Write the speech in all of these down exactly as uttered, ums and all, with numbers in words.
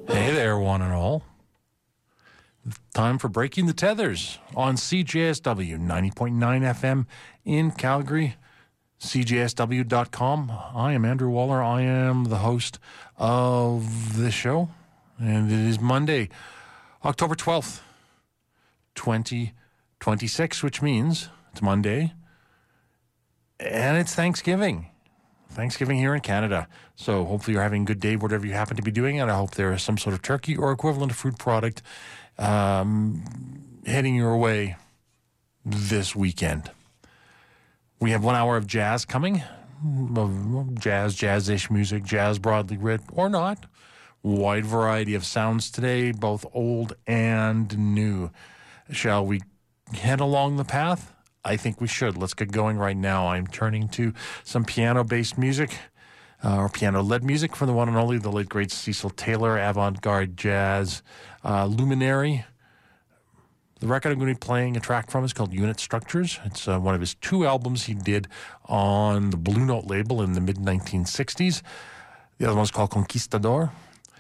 Hey there, one and all. Time for Breaking the Tethers on C J S W ninety point nine F M in Calgary, C J S W dot com. I am Andrew Waller. I am the host of this show, and it is Monday, October twelfth, twenty twenty-six, which means it's Monday, and it's Thanksgiving. Thanksgiving here in Canada. So hopefully you're having a good day, whatever you happen to be doing, and I hope there is some sort of turkey or equivalent food product um, heading your way this weekend. We have one hour of jazz coming, jazz, jazz-ish music, jazz broadly writ, or not. Wide variety of sounds today, both old and new. Shall we head along the path? I think we should. Let's get going right now. I'm turning to some piano-based music, uh, or piano-led music from the one and only, the late, great Cecil Taylor, avant-garde jazz uh, luminary. The record I'm going to be playing a track from is called Unit Structures. It's uh, one of his two albums he did on the Blue Note label in the mid nineteen sixties. The other one's called Conquistador.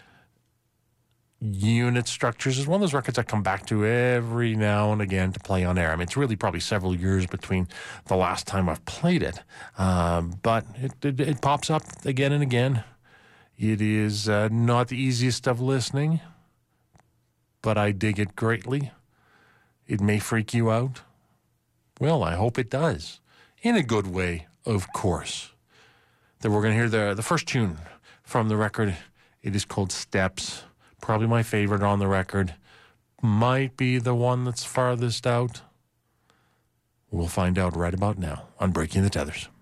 Unit Structures is one of those records I come back to every now and again to play on air. I mean, it's really probably several years between the last time I've played it, um, but it, it, it pops up again and again. It is uh, not the easiest of listening, but I dig it greatly. It may freak you out. Well, I hope it does. In a good way, of course. Then we're going to hear the, the first tune from the record. It is called Steps. Probably my favorite on the record. Might be the one that's farthest out. We'll find out right about now on Breaking the Tethers.